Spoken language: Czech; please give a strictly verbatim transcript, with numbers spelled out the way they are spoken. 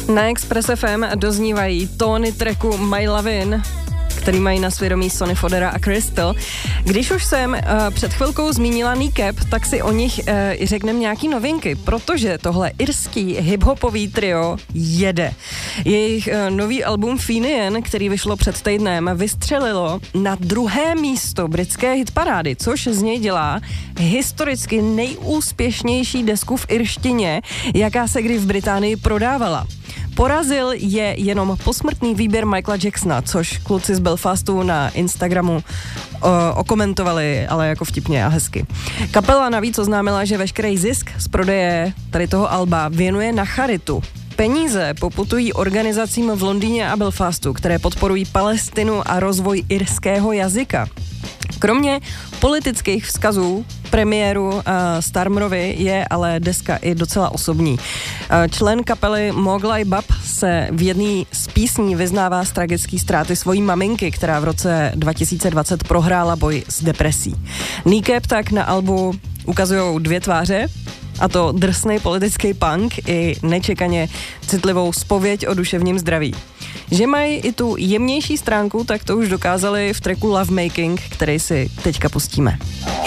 Na Express F M doznívají tóny tracku My Lovin', který mají na svědomí Sonny Fodera a Crystal. Když už jsem uh, před chvilkou zmínila Kneecap, tak si o nich uh, i řekneme nějaký novinky, protože tohle irský hiphopový trio jede. Jejich uh, nový album Fenian, který vyšlo před týdnem, vystřelilo na druhé místo britské hitparády, což z něj dělá historicky nejúspěšnější desku v irštině, jaká se kdy v Británii prodávala. Porazil je jenom posmrtný výběr Michaela Jacksona, což kluci z Belfastu na Instagramu o, okomentovali, ale jako vtipně a hezky. Kapela navíc oznámila, že veškerý zisk z prodeje tady toho alba věnuje na charitu. Peníze poputují organizacím v Londýně a Belfastu, které podporují Palestinu a rozvoj irského jazyka. Kromě politických vzkazů premiéru uh, Starmerovi je ale deska i docela osobní. Uh, člen kapely Moglai Bab se v jedné z písní vyznává z tragické ztráty svojí maminky, která v roce dva tisíce dvacet prohrála boj s depresí. Kneecap tak na albu ukazují dvě tváře, a to drsnej politický punk i nečekaně citlivou zpověď o duševním zdraví. Že mají i tu jemnější stránku, tak to už dokázali v tracku Lovemaking, který si teďka pustíme.